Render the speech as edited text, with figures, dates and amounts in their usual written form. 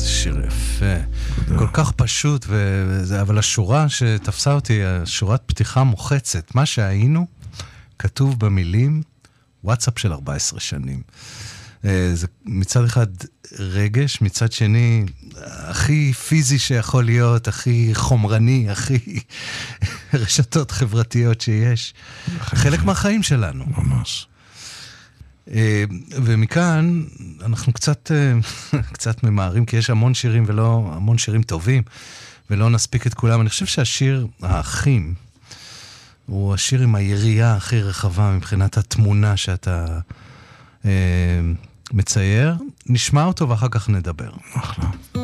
שיר יפה. כל כך פשוט, אבל השורה שתפסה אותי, השורת פתיחה מוחצת. מה שהיינו, כתוב במילים, וואטסאפ של 14 שנים. זה מצד אחד רגש, מצד שני, הכי פיזי שיכול להיות, הכי חומרני, הכי רשתות חברתיות שיש. חלק מהחיים שלנו. ממש. ומכאן אנחנו קצת ממהרים, כי יש המון שירים המון שירים טובים, ולא נספיק את כולם. אני חושב שהשיר האחים, הוא השיר עם היריעה הכי רחבה מבחינת התמונה שאתה מצייר. נשמע אותו ואחר כך נדבר. אחלה.